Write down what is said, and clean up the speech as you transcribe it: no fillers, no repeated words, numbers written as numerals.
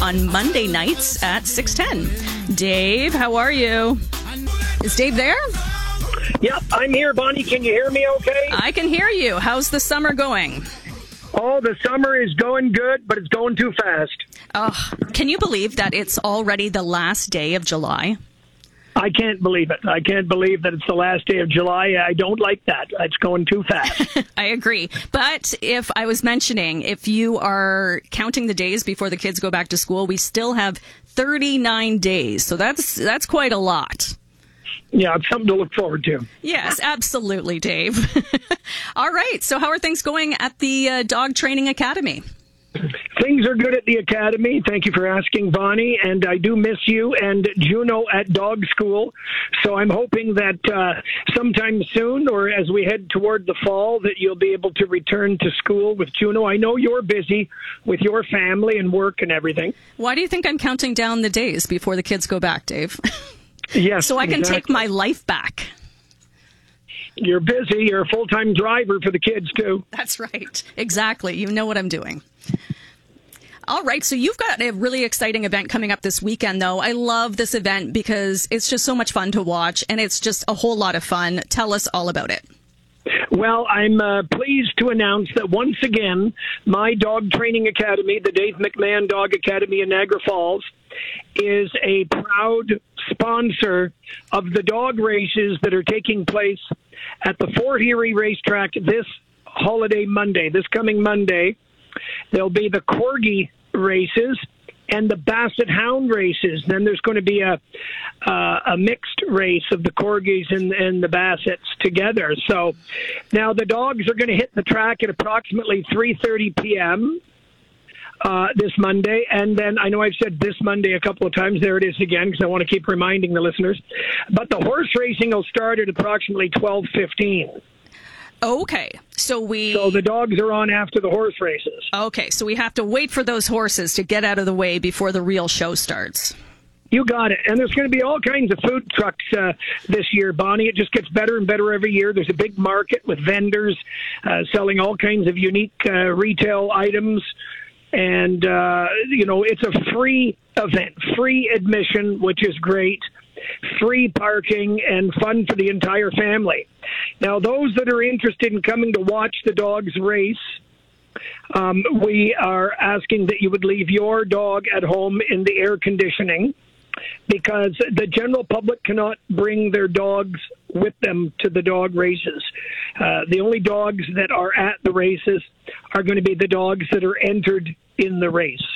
on Monday nights at 6:10. Dave, how are you? Is Dave there? Yep, I'm here, Bonnie. Can you hear me okay? I can hear you. How's the summer going? Oh, the summer is going good, but it's going too fast. Can you believe that it's already the last day of July? I can't believe it. I can't believe that it's the last day of July. I don't like that. It's going too fast. I agree. But if I was mentioning, if you are counting the days before the kids go back to school, we still have 39 days. So that's quite a lot. Yeah, it's something to look forward to. Yes, absolutely, Dave. All right. So how are things going at the Dog Training Academy? Things are good at the Academy. Thank you for asking, Bonnie. And I do miss you and Juno at dog school. So I'm hoping that sometime soon, or as we head toward the fall, that you'll be able to return to school with Juno. I know you're busy with your family and work and everything. Why do you think I'm counting down the days before the kids go back, Dave? Yes, so I can exactly. take my life back. You're busy. You're a full-time driver for the kids, too. That's right. Exactly. You know what I'm doing. All right. So you've got a really exciting event coming up this weekend, though. I love this event because it's just so much fun to watch, and it's just a whole lot of fun. Tell us all about it. Well, I'm pleased to announce that once again, my dog training academy, the Dave McMahon Dog Academy in Niagara Falls, is a proud sponsor of the dog races that are taking place at the Fort Erie Racetrack this holiday Monday, this coming Monday. There'll be the Corgi races and the Basset Hound races. Then there's going to be a mixed race of the Corgis and the Bassets together. So now the dogs are going to hit the track at approximately 3:30 p.m. This Monday. And then I know I've said this Monday a couple of times. There it is again, because I want to keep reminding the listeners. But the horse racing will start at approximately 12:15. Okay, so the dogs are on after the horse races. Okay, so we have to wait for those horses to get out of the way before the real show starts. You got it. And there's going to be all kinds of food trucks this year, Bonnie. It just gets better and better every year. There's a big market with vendors selling all kinds of unique retail items. And, it's a free event, free admission, which is great. Free parking and fun for the entire family. Now, those that are interested in coming to watch the dogs race, we are asking that you would leave your dog at home in the air conditioning, because the general public cannot bring their dogs with them to the dog races. The only dogs that are at the races are going to be the dogs that are entered in the race.